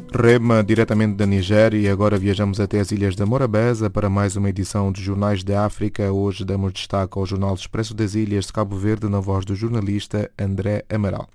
Rema, diretamente da Nigéria, e agora viajamos até as Ilhas da Morabeza para mais uma edição de Jornais da África. Hoje damos destaque ao Jornal Expresso das Ilhas de Cabo Verde, na voz do jornalista André Amaral.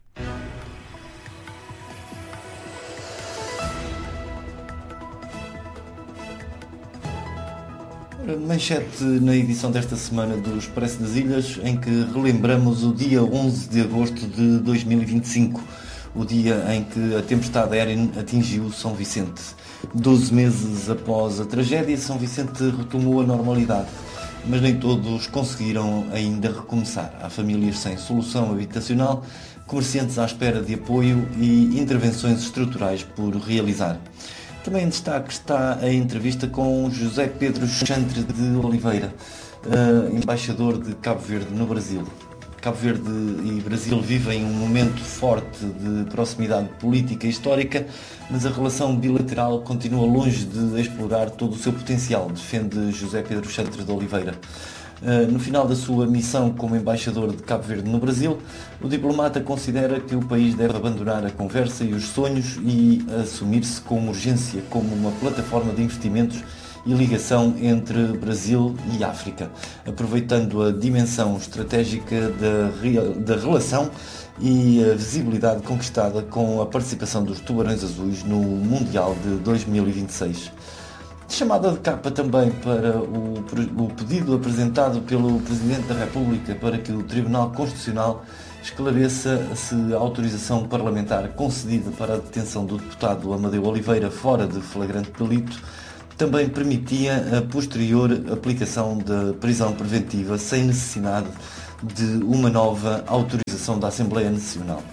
Manchete na edição desta semana do Expresso das Ilhas, em que relembramos o dia 11 de agosto de 2025, o dia em que a tempestade Erin atingiu São Vicente. 12 meses após a tragédia, São Vicente retomou a normalidade, mas nem todos conseguiram ainda recomeçar. Há famílias sem solução habitacional, comerciantes à espera de apoio e intervenções estruturais por realizar. Também em destaque está a entrevista com José Pedro Chantre de Oliveira, embaixador de Cabo Verde no Brasil. Cabo Verde e Brasil vivem um momento forte de proximidade política e histórica, mas a relação bilateral continua longe de explorar todo o seu potencial, defende José Pedro Chantre de Oliveira. No final da sua missão como embaixador de Cabo Verde no Brasil, o diplomata considera que o país deve abandonar a conversa e os sonhos e assumir-se com urgência como uma plataforma de investimentos e ligação entre Brasil e África, aproveitando a dimensão estratégica da relação e a visibilidade conquistada com a participação dos Tubarões Azuis no Mundial de 2026. Chamada de capa também para o pedido apresentado pelo Presidente da República para que o Tribunal Constitucional esclareça se a autorização parlamentar concedida para a detenção do deputado Amadeu Oliveira fora de flagrante delito também permitia a posterior aplicação da prisão preventiva sem necessidade de uma nova autorização da Assembleia Nacional.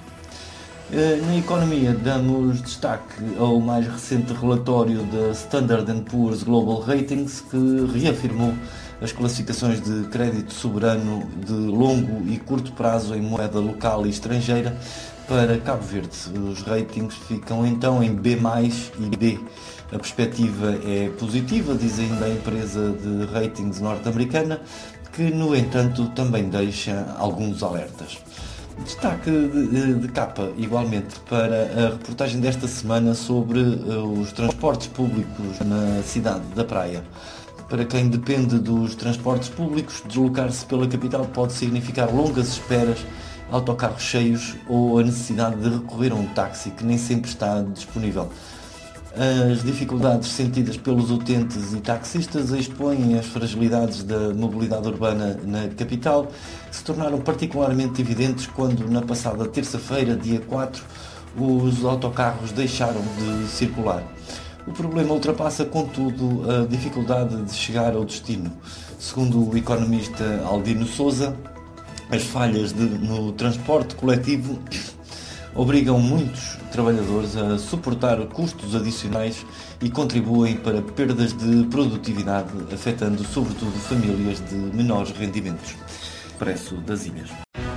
Na economia, damos destaque ao mais recente relatório da Standard & Poor's Global Ratings, que reafirmou as classificações de crédito soberano de longo e curto prazo em moeda local e estrangeira para Cabo Verde. Os ratings ficam então em B+, e B. A perspectiva é positiva, diz ainda a empresa de ratings norte-americana, que, no entanto, também deixa alguns alertas. Destaque de capa, igualmente, para a reportagem desta semana sobre os transportes públicos na cidade da Praia. Para quem depende dos transportes públicos, deslocar-se pela capital pode significar longas esperas, autocarros cheios ou a necessidade de recorrer a um táxi que nem sempre está disponível. As dificuldades sentidas pelos utentes e taxistas expõem as fragilidades da mobilidade urbana na capital, que se tornaram particularmente evidentes quando, na passada terça-feira, dia 4, os autocarros deixaram de circular. O problema ultrapassa, contudo, a dificuldade de chegar ao destino. Segundo o economista Aldino Sousa, as falhas no transporte coletivo obrigam muitos trabalhadores a suportar custos adicionais e contribuem para perdas de produtividade, afetando sobretudo famílias de menores rendimentos. Expresso das Ilhas.